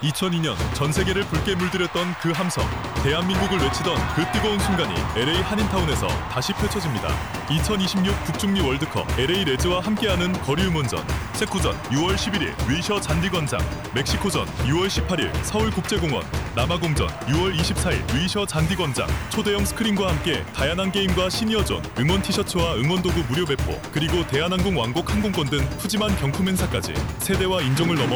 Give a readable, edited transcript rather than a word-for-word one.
2002년 전 세계를 붉게 물들였던 그 함성, 대한민국을 외치던 그 뜨거운 순간이 LA 한인타운에서 다시 펼쳐집니다. 2026 북중미 월드컵 LA 레즈와 함께하는 거리 응원전. 체코전 6월 11일 위셔 잔디광장, 멕시코전 6월 18일 서울국제공원, 남아공전 6월 24일 위셔 잔디광장. 초대형 스크린과 함께 다양한 게임과 시니어존, 응원 티셔츠와 응원도구 무료 배포, 그리고 대한항공 왕복 항공권 등 푸짐한 경품 행사까지 세대와 인종을 넘어